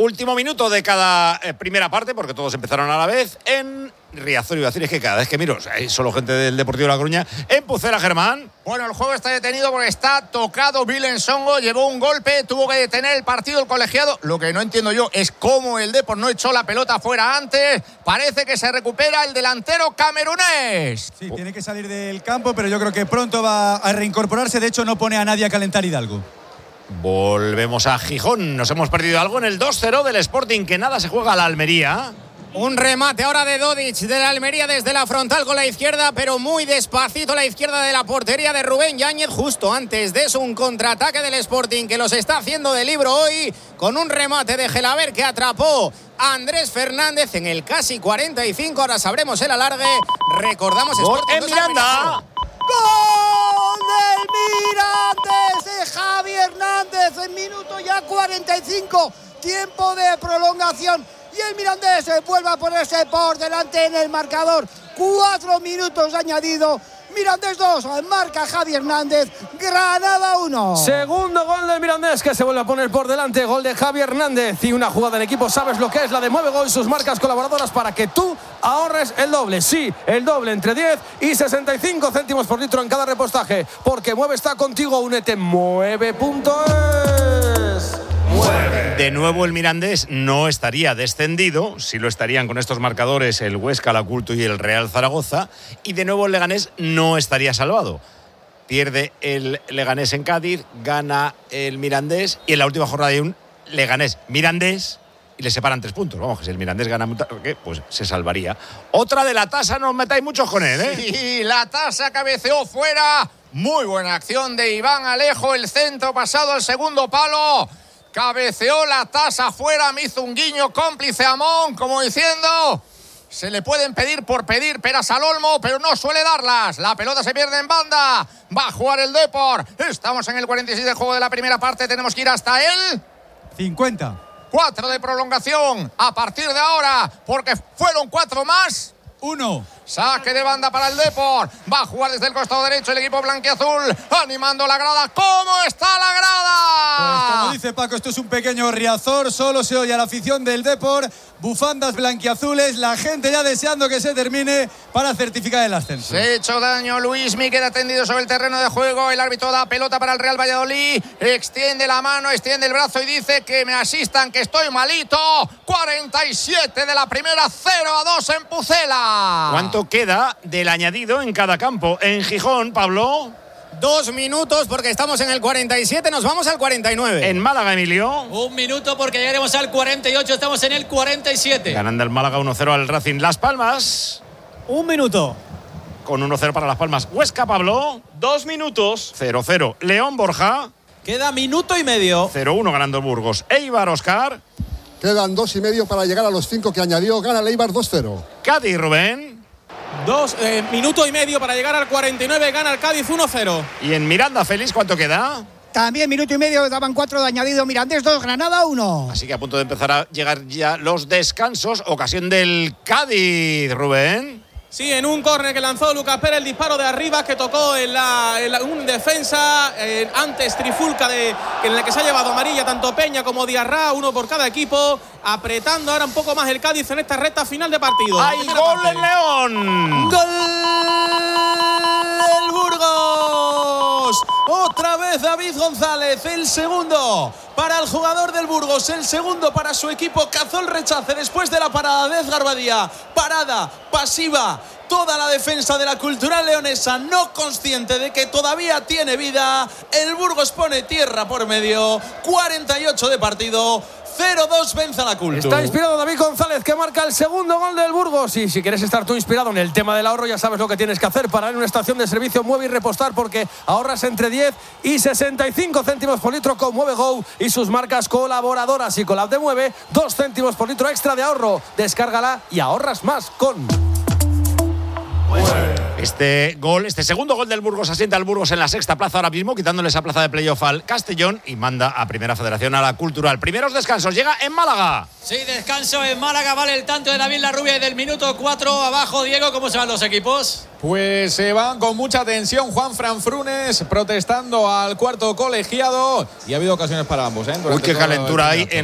Último minuto de cada primera parte, porque todos empezaron a la vez, en Riazor. Iba a decir, es que cada vez que miro, hay solo gente del Deportivo de La Coruña. En Pucela, Germán. Bueno, el juego está detenido porque está tocado. Vilen Songo llevó un golpe, tuvo que detener el partido el colegiado. Lo que no entiendo yo es cómo el Depor no echó la pelota fuera antes. Parece que se recupera el delantero camerunés. Sí, tiene que salir del campo, pero yo creo que pronto va a reincorporarse. De hecho, no pone a nadie a calentar Hidalgo. Volvemos a Gijón. Nos hemos perdido algo en el 2-0 del Sporting, que nada se juega a la Almería. Un remate ahora de Dodic de la Almería desde la frontal con la izquierda, pero muy despacito a la izquierda de la portería de Rubén Yáñez. Justo antes de eso, un contraataque del Sporting que los está haciendo de libro hoy, con un remate de Gelaber que atrapó a Andrés Fernández en el casi 45. Ahora sabremos el alargue. Recordamos Sporting en Miranda. ¡Gol del Mirandés de Javi Hernández! En minuto ya 45, tiempo de prolongación. Y el Mirandés vuelve a ponerse por delante en el marcador. 4 minutos añadido. Mirandés 2, marca Javi Hernández, Granada 1. Segundo gol del Mirandés, que se vuelve a poner por delante. Gol de Javi Hernández y una jugada en equipo. ¿Sabes lo que es? La de Mueve Gol, sus marcas colaboradoras para que tú ahorres el doble. Sí, el doble entre 10 y 65 céntimos por litro en cada repostaje. Porque Mueve está contigo. Únete, mueve.es. De nuevo el Mirandés no estaría descendido, si lo estarían con estos marcadores el Huesca, la Culto y el Real Zaragoza, y de nuevo el Leganés no estaría salvado. Pierde el Leganés en Cádiz, gana el Mirandés y en la última jornada hay un Leganés-Mirandés y le separan 3 puntos. Vamos, que si el Mirandés gana, pues se salvaría. Otra de la Tasa, no os metáis muchos con él, ¿eh? Sí, la Tasa cabeceó fuera. Muy buena acción de Iván Alejo, el centro pasado al segundo palo. Cabeceó la Tasa afuera, me hizo un guiño cómplice a Mon, como diciendo, se le pueden pedir por pedir peras al olmo, pero no suele darlas. La pelota se pierde en banda, va a jugar el Depor. Estamos en el 46 de juego de la primera parte, tenemos que ir hasta el 50. 4 de prolongación a partir de ahora, porque fueron 4 más. 1. Saque de banda para el Depor. Va a jugar desde el costado derecho el equipo blanquiazul, animando la grada. ¿Cómo está la grada? Pues como dice Paco, esto es un pequeño Riazor. Solo se oye a la afición del Depor. Bufandas blanquiazules. La gente ya deseando que se termine para certificar el ascenso. Se ha hecho daño Luismi, queda tendido sobre el terreno de juego. El árbitro da pelota para el Real Valladolid. Extiende la mano, extiende el brazo y dice que me asistan, que estoy malito. 47 de la primera, 0-2 en Pucela. ¿Cuánto queda del añadido en cada campo? En Gijón, Pablo. 2 minutos porque estamos en el 47, nos vamos al 49. En Málaga, Emilio. 1 minuto porque llegaremos al 48, estamos en el 47. Ganando el Málaga 1-0 al Racing. Las Palmas. 1 minuto. Con 1-0 para Las Palmas. Huesca, Pablo. 2 minutos. 0-0. León, Borja. Queda minuto y medio. 0-1 ganando el Burgos. Eibar, Óscar. Quedan 2 y medio para llegar a los 5 que añadió. Gana el Eibar 2-0. Cádiz, Rubén. Minuto y medio para llegar al 49, gana el Cádiz 1-0. Y en Miranda, Félix, ¿cuánto queda? También minuto y medio, daban 4 de añadido. Mirandés 2, Granada 1. Así que a punto de empezar a llegar ya los descansos. Ocasión del Cádiz, Rubén. Sí, en un córner que lanzó Lucas Pérez, el disparo de arriba que tocó en un defensa, antes trifulca en la que se ha llevado amarilla tanto Peña como Diarra, uno por cada equipo, apretando ahora un poco más el Cádiz en esta recta final de partido. ¡Hay gol en León! ¡Gol del Burgos! Otra vez David González, el segundo para el jugador del Burgos, el segundo para su equipo. Cazó el rechace después de la parada de Edgar Badía. Parada pasiva. Toda la defensa de la Cultural leonesa no consciente de que todavía tiene vida. El Burgos pone tierra por medio. 48 de partido. 0-2 vence a la Cultura. Está inspirado David González, que marca el segundo gol del Burgos. Y si quieres estar tú inspirado en el tema del ahorro, ya sabes lo que tienes que hacer. Para ir a una estación de servicio Mueve y repostar, porque ahorras entre 10 y 65 céntimos por litro con Mueve Go y sus marcas colaboradoras. Y con la app de Mueve, 2 céntimos por litro extra de ahorro. Descárgala y ahorras más con... Este segundo gol del Burgos asienta al Burgos en la sexta plaza ahora mismo, quitándole esa plaza de playoff al Castellón y manda a Primera Federación a la Cultural. Primeros descansos, llega en Málaga. Sí, descanso en Málaga, vale el tanto de David Larrubia y del minuto 4 abajo. Diego, ¿cómo se van los equipos? Pues se van con mucha tensión. Juan Franfrunes protestando al cuarto colegiado y ha habido ocasiones para ambos, ¿eh? Uy, qué calentura hay en